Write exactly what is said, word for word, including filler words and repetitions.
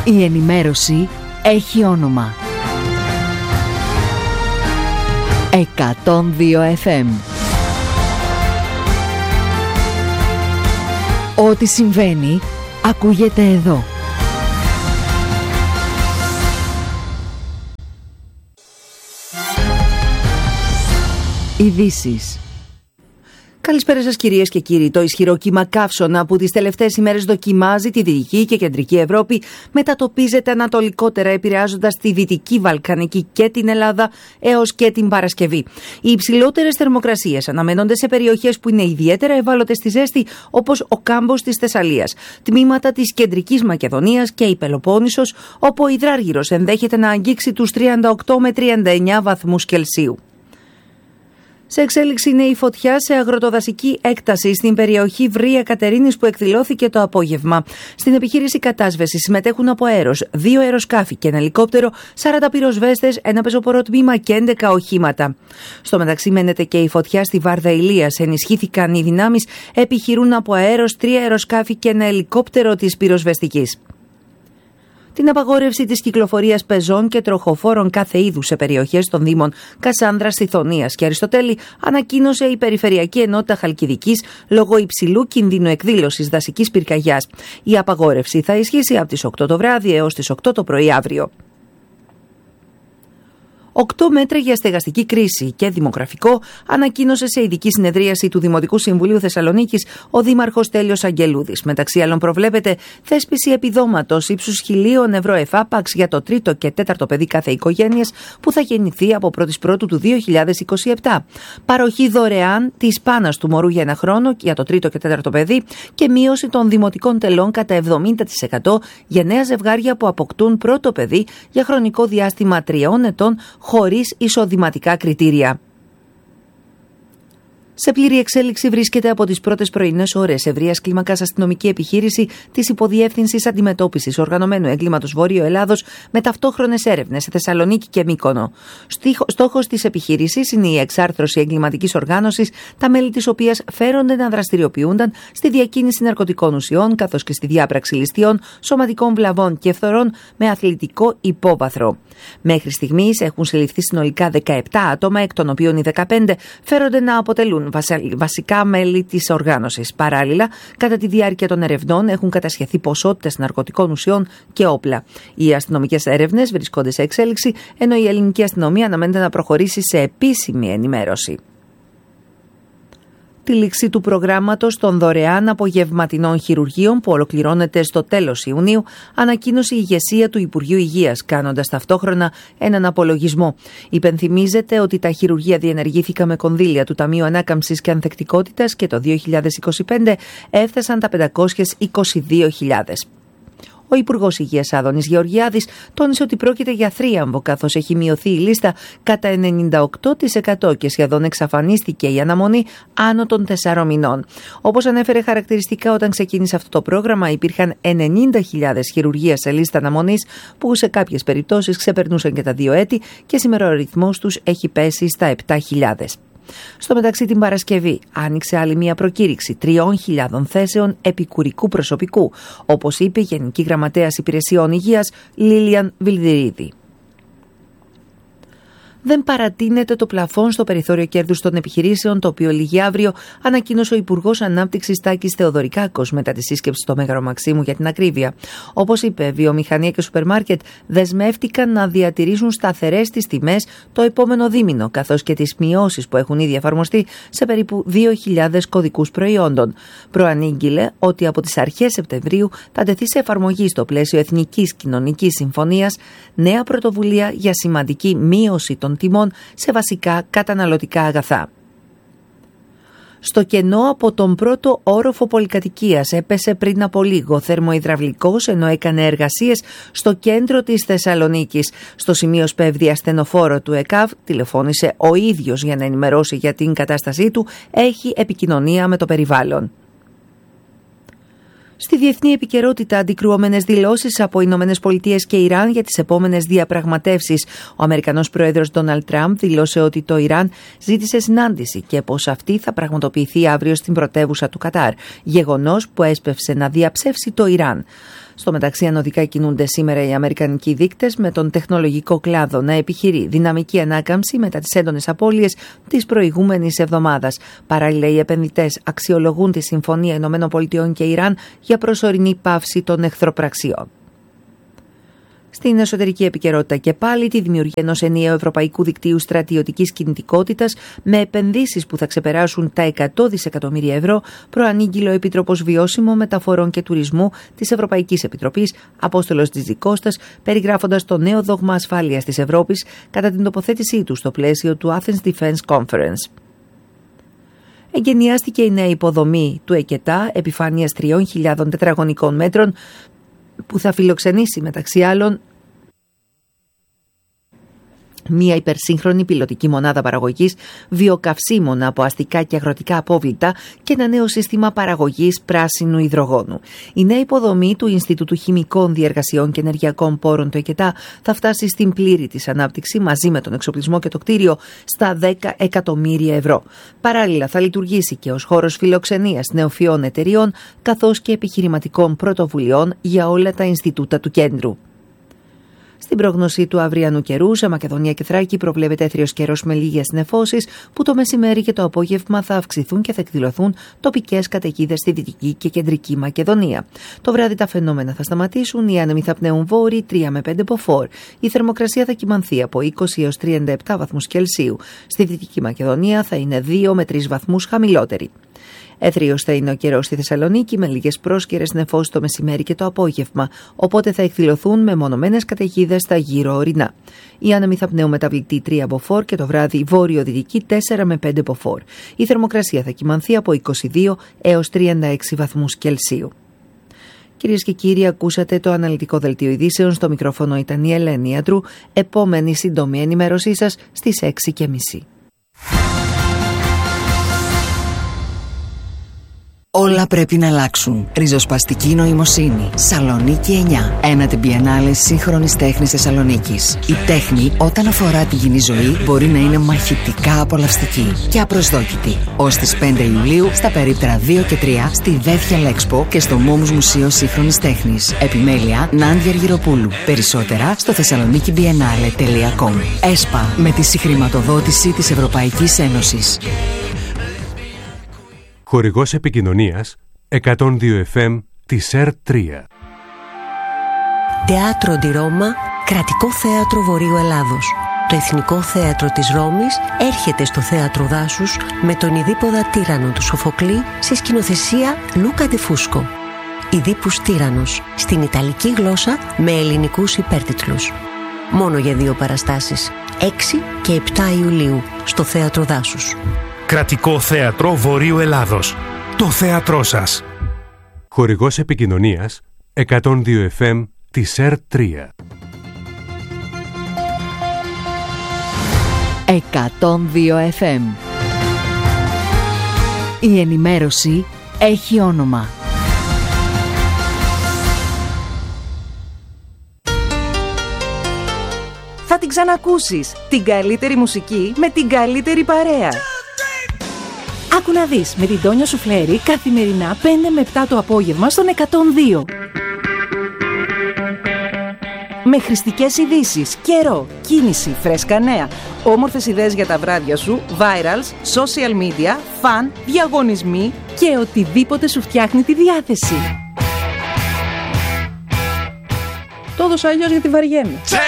Η ενημέρωση έχει όνομα. εκατόν δύο εφ εμ. Ό,τι συμβαίνει ακούγεται εδώ. Ειδήσεις. Καλησπέρα σας κυρίες και κύριοι. Το ισχυρό κύμα καύσωνα που τις τελευταίες ημέρες δοκιμάζει τη Δυτική και Κεντρική Ευρώπη μετατοπίζεται ανατολικότερα, επηρεάζοντας τη Δυτική Βαλκανική και την Ελλάδα έως και την Παρασκευή. Οι υψηλότερες θερμοκρασίες αναμένονται σε περιοχές που είναι ιδιαίτερα ευάλωτες στη ζέστη, όπως ο κάμπος της Θεσσαλίας, τμήματα της Κεντρικής Μακεδονίας και η Πελοπόννησος, όπου ο υδράργυρος ενδέχεται να αγγίξει τους τριάντα οκτώ με τριάντα εννιά βαθμούς Κελσίου. Σε εξέλιξη είναι η φωτιά σε αγροτοδασική έκταση στην περιοχή Βρύα Κατερίνης που εκδηλώθηκε το απόγευμα. Στην επιχείρηση κατάσβεσης συμμετέχουν από αέρος δύο αεροσκάφη και ένα ελικόπτερο, σαράντα πυροσβέστες, ένα πεζοπορό τμήμα και έντεκα οχήματα. Στο μεταξύ μένεται και η φωτιά στη Βάρδα Ηλίας. Ενισχύθηκαν οι δυνάμεις, επιχειρούν από αέρος τρία αεροσκάφη και ένα ελικόπτερο της πυροσβεστικής. Την απαγόρευση της κυκλοφορίας πεζών και τροχοφόρων κάθε είδους σε περιοχές των δήμων Κασάνδρας, Θηθωνίας και Αριστοτέλη ανακοίνωσε η Περιφερειακή Ενότητα Χαλκιδικής λόγω υψηλού κινδύνου εκδήλωσης δασικής πυρκαγιάς. Η απαγόρευση θα ισχύσει από τις οκτώ το βράδυ έως τις οκτώ το πρωί αύριο. Οκτώ μέτρα για στεγαστική κρίση και δημογραφικό ανακοίνωσε σε ειδική συνεδρίαση του Δημοτικού Συμβουλίου Θεσσαλονίκης ο Δήμαρχος Τέλειος Αγγελούδης. Μεταξύ άλλων, προβλέπεται θέσπιση επιδόματος ύψους χιλίων ευρώ εφάπαξ για το τρίτο και τέταρτο παιδί κάθε οικογένειας που θα γεννηθεί από πρώτη Πρώτου του δύο χιλιάδες είκοσι επτά. Παροχή δωρεάν της πάνας του μωρού για ένα χρόνο για το τρίτο και τέταρτο παιδί και μείωση των δημοτικών τελών κατά εβδομήντα τοις εκατό για νέα ζευγάρια που αποκτούν πρώτο παιδί για χρονικό διάστημα τριών ετών χωρίς εισοδηματικά κριτήρια. Σε πλήρη εξέλιξη βρίσκεται από τις πρώτες πρωινές ώρες ευρείας κλίμακας αστυνομική επιχείρηση της Υποδιεύθυνσης Αντιμετώπισης Οργανωμένου Εγκλήματος Βόρειο Ελλάδος με ταυτόχρονες έρευνες σε Θεσσαλονίκη και Μύκονο. Στόχος της επιχείρησης είναι η εξάρθρωση εγκληματικής οργάνωσης, τα μέλη της οποίας φέρονται να δραστηριοποιούνταν στη διακίνηση ναρκωτικών ουσιών καθώς και στη διάπραξη ληστείων, σωματικών βλαβών και φθορών με αθλητικό υπόβαθρο. Μέχρι στιγμής έχουν συλληφθεί συνολικά δεκαεπτά άτομα, εκ των οποίων οι δεκαπέντε φέρονται να αποτελούν βασικά μέλη της οργάνωσης. Παράλληλα, κατά τη διάρκεια των ερευνών έχουν κατασχεθεί ποσότητες ναρκωτικών ουσιών και όπλα. Οι αστυνομικές έρευνες βρίσκονται σε εξέλιξη, ενώ η ελληνική αστυνομία αναμένεται να προχωρήσει σε επίσημη ενημέρωση. Τη λήξη του προγράμματος των δωρεάν απογευματινών χειρουργείων που ολοκληρώνεται στο τέλος Ιουνίου ανακοίνωσε η ηγεσία του Υπουργείου Υγείας, κάνοντας ταυτόχρονα έναν απολογισμό. Υπενθυμίζεται ότι τα χειρουργεία διενεργήθηκαν με κονδύλια του Ταμείου Ανάκαμψης και Ανθεκτικότητας και το δύο χιλιάδες είκοσι πέντε έφτασαν τα πεντακόσιες είκοσι δύο χιλιάδες. Ο Υπουργός Υγείας Άδωνης Γεωργιάδης τόνισε ότι πρόκειται για θρίαμβο, καθώς έχει μειωθεί η λίστα κατά ενενήντα οκτώ τοις εκατό και σχεδόν εξαφανίστηκε η αναμονή άνω των τεσσάρων μηνών. Όπως ανέφερε χαρακτηριστικά, όταν ξεκίνησε αυτό το πρόγραμμα υπήρχαν ενενήντα χιλιάδες χειρουργία σε λίστα αναμονής που σε κάποιες περιπτώσεις ξεπερνούσαν και τα δύο έτη και σήμερα ο αριθμός τους έχει πέσει στα επτά χιλιάδες. Στο μεταξύ, την Παρασκευή άνοιξε άλλη μία προκήρυξη τριών χιλιάδων θέσεων επικουρικού προσωπικού, όπως είπε η Γενική Γραμματέας Υπηρεσιών Υγείας Λίλιαν Βιλδυρίδη. Δεν παρατείνεται το πλαφόν στο περιθώριο κέρδους των επιχειρήσεων, το οποίο λήγει αύριο, ανακοίνωσε ο Υπουργός Ανάπτυξης Τάκης Θεοδωρικάκος μετά τη σύσκεψη στο Μέγαρο Μαξίμου για την ακρίβεια. Όπως είπε, βιομηχανία και σούπερ μάρκετ δεσμεύτηκαν να διατηρήσουν σταθερές τις τιμές το επόμενο δίμηνο, καθώς και τις μειώσεις που έχουν ήδη εφαρμοστεί σε περίπου δύο χιλιάδες κωδικούς προϊόντων. Προανήγγειλε ότι από τις αρχές Σεπτεμβρίου θα τεθεί σε εφαρμογή στο πλαίσιο Εθνικής Κοινωνικής Συμφωνίας νέα πρωτοβουλία για σημαντική μείωση των τιμών σε βασικά καταναλωτικά αγαθά. Στο κενό από τον πρώτο όροφο πολυκατοικίας έπεσε πριν από λίγο θερμοϊδραυλικός ενώ έκανε εργασίες στο κέντρο της Θεσσαλονίκης. Στο σημείο σπέβδη ασθενοφόρο του ΕΚΑΒ, τηλεφώνησε ο ίδιος για να ενημερώσει για την κατάστασή του, έχει επικοινωνία με το περιβάλλον. Στη διεθνή επικαιρότητα, αντικρουόμενες δηλώσεις από Ηνωμένες Πολιτείες και Ιράν για τις επόμενες διαπραγματεύσεις. Ο Αμερικανός πρόεδρος Ντόναλντ Τραμπ δήλωσε ότι το Ιράν ζήτησε συνάντηση και πως αυτή θα πραγματοποιηθεί αύριο στην πρωτεύουσα του Κατάρ, γεγονός που έσπευσε να διαψεύσει το Ιράν. Στο μεταξύ, ανωδικά κινούνται σήμερα οι αμερικανικοί δείκτες, με τον τεχνολογικό κλάδο να επιχειρεί δυναμική ανάκαμψη μετά τις έντονες απώλειες της προηγούμενης εβδομάδας. Παράλληλα, οι επενδυτές αξιολογούν τη Συμφωνία ΗΠΑ και Ιράν για προσωρινή πάυση των εχθροπραξιών. Στην εσωτερική επικαιρότητα και πάλι, τη δημιουργία ενός ενιαίου ευρωπαϊκού δικτύου στρατιωτικής κινητικότητας με επενδύσεις που θα ξεπεράσουν τα εκατό δισεκατομμύρια ευρώ, προανήγγειλε ο Επίτροπος Βιώσιμων Μεταφορών και Τουρισμού της Ευρωπαϊκής Επιτροπής, Απόστολος Τζιτζικώστας, περιγράφοντας το νέο δόγμα ασφάλειας της Ευρώπης κατά την τοποθέτησή του στο πλαίσιο του Athens Defense Conference. Εγκαινιάστηκε η νέα υποδομή του ΕΚΕΤΑ επιφάνειας τριών χιλιάδων τετραγωνικών μέτρων, που θα φιλοξενήσει μεταξύ άλλων μία υπερσύγχρονη πιλωτική μονάδα παραγωγής βιοκαυσίμων από αστικά και αγροτικά απόβλητα και ένα νέο σύστημα παραγωγής πράσινου υδρογόνου. Η νέα υποδομή του Ινστιτούτου Χημικών Διεργασιών και Ενεργειακών Πόρων του ΕΚΕΤΑ θα φτάσει στην πλήρη της ανάπτυξη μαζί με τον εξοπλισμό και το κτίριο στα δέκα εκατομμύρια ευρώ. Παράλληλα, θα λειτουργήσει και ως χώρος φιλοξενίας νεοφυών εταιριών καθώς και επιχειρηματικών πρωτοβουλειών για όλα τα Ινστιτούτα του κέντρου. Στην πρόγνωση του αυριανού καιρού, σε Μακεδονία και Θράκη προβλέπεται έθριος καιρός με λίγες νεφώσεις, που το μεσημέρι και το απόγευμα θα αυξηθούν και θα εκδηλωθούν τοπικές καταιγίδες στη Δυτική και Κεντρική Μακεδονία. Το βράδυ τα φαινόμενα θα σταματήσουν, οι άνεμοι θα πνέουν βόρειοι τρία με πέντε μποφόρ. Η θερμοκρασία θα κυμανθεί από είκοσι έως τριάντα επτά βαθμούς Κελσίου. Στη Δυτική Μακεδονία θα είναι δύο με τρεις βαθμούς χαμηλότερη. Έθριος θα είναι ο καιρός στη Θεσσαλονίκη, με λίγες πρόσκαιρες νεφώσεις το μεσημέρι και το απόγευμα, οπότε θα εκδηλωθούν με μονομένες καταιγίδες στα γύρω ορεινά. Οι άνεμοι θα πνέουν μεταβλητή τρία μποφόρ και το βράδυ βόρειο-δυτική τέσσερα με πέντε μποφόρ. Η θερμοκρασία θα κυμανθεί από είκοσι δύο έως τριάντα έξι βαθμούς Κελσίου. Κυρίες και κύριοι, ακούσατε το αναλυτικό δελτίο ειδήσεων. Στο μικρόφωνο ήταν η Ελένη Αντρού. Επόμενη σύντομη ενημέρωσή σας στις έξι και μισή. Όλα πρέπει να αλλάξουν. Ριζοσπαστική νοημοσύνη. Σαλονίκη εννιά. Ένατη Biennale σύγχρονης τέχνης Θεσσαλονίκης. Η τέχνη, όταν αφορά τη κοινή ζωή, μπορεί να είναι μαχητικά απολαυστική και απροσδόκητη. Ως τις πέντε Ιουλίου, στα περίπτερα δύο και τρία, στη Δέθια Λέξπο και στο Μόμους Μουσείο Σύγχρονης Τέχνης. Επιμέλεια Νάντια Αργυροπούλου. Περισσότερα στο θεσσαλονίκη biennale τελεία com. ΕΣΠΑ, με τη συγχρηματοδότηση της Ευρωπαϊκής Ένωσης. Χορηγός επικοινωνίας εκατόν δύο εφ εμ της ΕΡ τρία. Teatro di Roma, κρατικό θέατρο Βορείου Ελλάδος. Το Εθνικό Θέατρο της Ρώμης έρχεται στο Θέατρο Δάσους με τον Ιδίπποδα Τύραννο του Σοφοκλή σε σκηνοθεσία Λούκα Ντεφούσκο. Ιδίππους Τύραννος, στην Ιταλική γλώσσα με ελληνικούς υπέρτιτλους. Μόνο για δύο παραστάσεις, έξι και επτά Ιουλίου, στο Θέατρο Δάσους. Κρατικό Θέατρο Βορείου Ελλάδος. Το θέατρό σας. Χορηγός επικοινωνίας εκατόν δύο εφ εμ της ΕΡ τρία. εκατόν δύο εφ εμ. Η ενημέρωση έχει όνομα. Θα την ξανακούσεις. Την καλύτερη μουσική με την καλύτερη παρέα. Άκου να δεις, με την Τόνια Σουφλέρη καθημερινά πέντε με επτά το απόγευμα στον εκατόν δύο. Με χρηστικές ειδήσεις, καιρό, κίνηση, φρέσκα νέα, όμορφες ιδέες για τα βράδια σου, virals, social media, φαν, διαγωνισμοί και οτιδήποτε σου φτιάχνει τη διάθεση. Το έδωσα αλλιώς γιατί βαριέμαι.